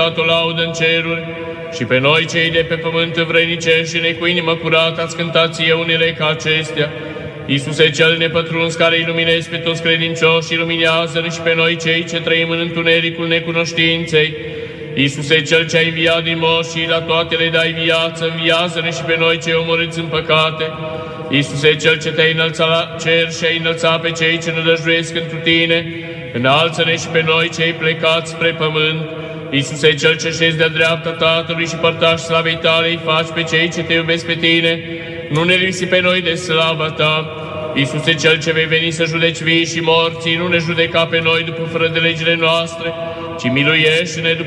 înălțat o laudă în ceruri, și pe noi cei de pe pământ învrednicești și cu inimă curată ați cântat ție unele ca acestea. Iisuse cel nepătruns care iluminezi pe toți credincioși, iluminează-ne și pe noi cei ce trăim în întunericul necunoștinței. Iisuse cel ce ai înviat din morți și la toate le dai viață, înviază-ne și pe noi cei omorâți în păcate. Iisuse cel ce te-ai înălțat la cer și ai înălțat pe cei ce nădăjduiesc întru tine, înalță-ne și pe noi cei plecați spre pământ. Iisuse cel ce șezi de-a dreapta Tatălui și părtași slavei tale, îi faci pe cei ce te iubesc pe tine, nu ne lipsi pe noi de slava ta. Iisuse cel ce vei veni să judeci vii și morții, nu ne judeca pe noi după fără de legile noastre, ci miluiește-ne după